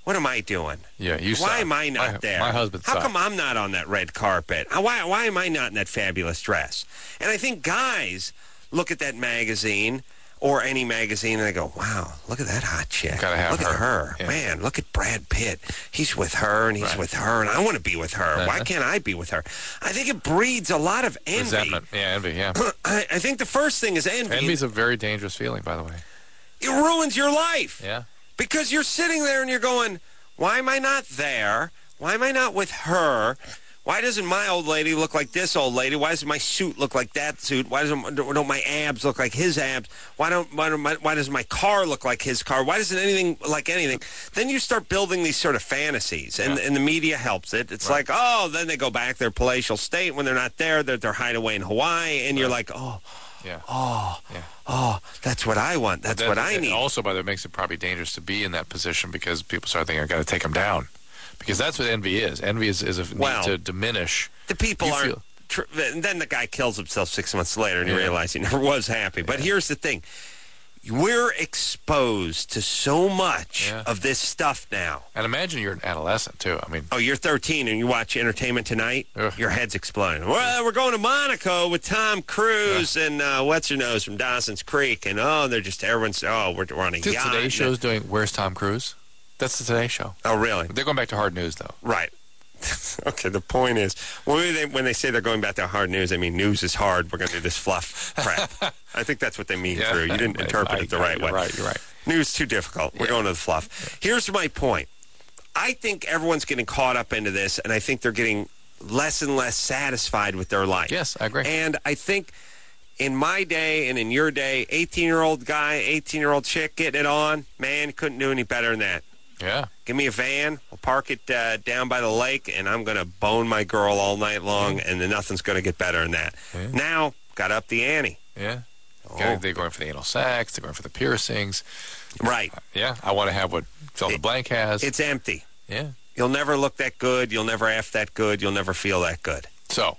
What am I doing? Yeah, Why am I not there? My husband How sucked. come I'm not on that red carpet? Why am I not in that fabulous dress? And I think guys look at that magazine or any magazine and they go, wow, look at that hot chick. Gotta have look her. at her. Yeah. Man, look at Brad Pitt. He's with her and he's with her, and I want to be with her. Why can't I be with her? I think it breeds a lot of envy. Resentment. Yeah, envy, yeah. I think the first thing is envy. Envy's a very dangerous feeling, by the way. It ruins your life. Yeah. Because you're sitting there and you're going, why am I not there? Why am I not with her? Why doesn't my old lady look like this old lady? Why doesn't my suit look like that suit? Why don't my abs look like his abs? Why doesn't my car look like his car? Why doesn't anything like anything? Then you start building these sort of fantasies, and the media helps it. It's like, oh, then they go back to their palatial state when they're not there. They're hideaway in Hawaii, and you're like, oh, that's what I want. That's what I need. Also, by the way, it makes it probably dangerous to be in that position because people start thinking, I've got to take them down. Because that's what envy is. Envy is a need to diminish. The people aren't. And then the guy kills himself 6 months later, and you realize he never was happy. But here's the thing. We're exposed to so much of this stuff now. And imagine you're an adolescent, too. I mean, you're 13 and you watch Entertainment Tonight, Ugh. your head's exploding. Well, we're going to Monaco with Tom Cruise and what's-her-nose from Dawson's Creek. And, everyone's, we're on a yacht. Today's show's doing Where's Tom Cruise? That's the Today Show. Oh, really? They're going back to hard news, though. Right. Okay, the point is, when they say they're going back to hard news, I mean news is hard. We're going to do this fluff crap. I think that's what they mean, Drew. You didn't interpret it the right way. You're right. News too difficult. We're going to the fluff. Here's my point. I think everyone's getting caught up into this, and I think they're getting less and less satisfied with their life. Yes, I agree. And I think in my day and in your day, 18-year-old guy, 18-year-old chick getting it on, man, couldn't do any better than that. Yeah. Give me a van. We'll park it down by the lake, and I'm going to bone my girl all night long, and then nothing's going to get better than that. Yeah. Now, got up the ante. Yeah. They're going for the anal sex. They're going for the piercings. Right. Yeah. I want to have what Fill the Blank has. It's empty. Yeah. You'll never look that good. You'll never F that good. You'll never feel that good. So?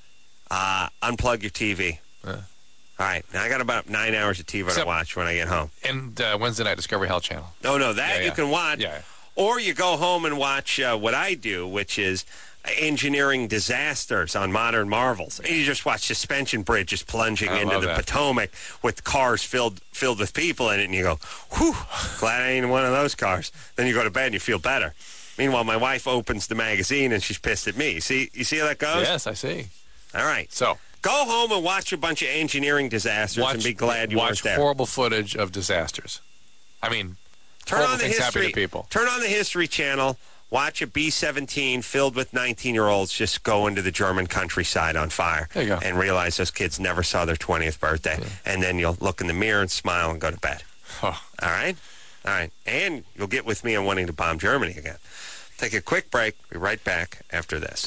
Unplug your TV. All right, now I got about 9 hours of TV to watch when I get home. And Wednesday night, Discovery Health Channel. No, that you can watch. Yeah. Or you go home and watch what I do, which is engineering disasters on Modern Marvels. And you just watch suspension bridges plunging into the Potomac with cars filled with people in it, and you go, whew, glad I ain't in one of those cars. Then you go to bed and you feel better. Meanwhile, my wife opens the magazine and she's pissed at me. You see how that goes? Yes, I see. All right. So go home and watch a bunch of engineering disasters and be glad you weren't there. Watch horrible footage of disasters. I mean, turn on the things happen history. to people. Turn on the History Channel. Watch a B-17 filled with 19-year-olds just go into the German countryside on fire. There you go. And realize those kids never saw their 20th birthday. Yeah. And then you'll look in the mirror and smile and go to bed. Oh. All right? All right. And you'll get with me on wanting to bomb Germany again. Take a quick break. Be right back after this.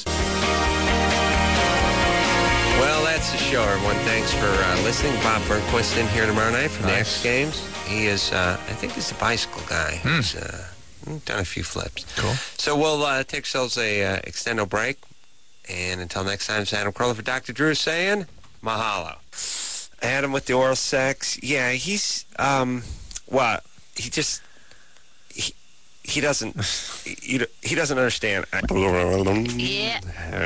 Well, that's the show, everyone. Thanks for listening. Bob Burnquist in here tomorrow night from the X Games. He is, I think he's the bicycle guy. He's done a few flips. Cool. So we'll take ourselves a extendo break. And until next time, it's Adam Carolla for Dr. Drew saying mahalo. Adam with the oral sex. Yeah, he's, he just... He doesn't. He doesn't understand. Yeah.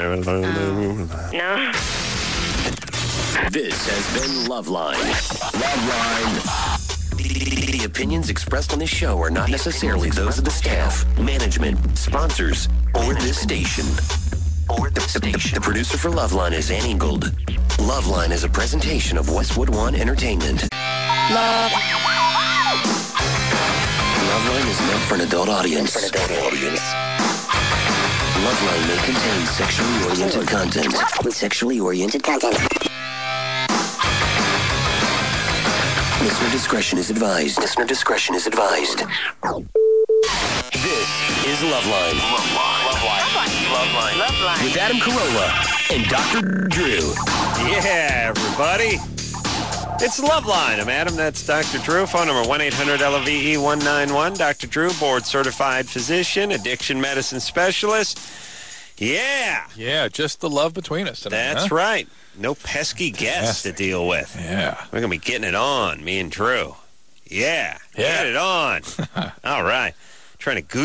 No. This has been Loveline. Loveline. The opinions expressed on this show are not necessarily those of the staff, management, sponsors, or this station. The producer for Loveline is Ann Ingold. Loveline is a presentation of Westwood One Entertainment. Loveline is meant for an adult audience. Loveline may contain sexually oriented content. Listener discretion is advised. This is Loveline. Loveline. With Adam Carolla and Dr. Drew. Yeah, everybody. It's Loveline. I'm Adam. That's Dr. Drew. Phone number 1-800-LOVE-191. Dr. Drew, board-certified physician, addiction medicine specialist. Yeah. Yeah, just the love between us today. That's right. No pesky guests to deal with. Yeah. We're going to be getting it on, me and Drew. Yeah. Get it on. All right. Trying to goose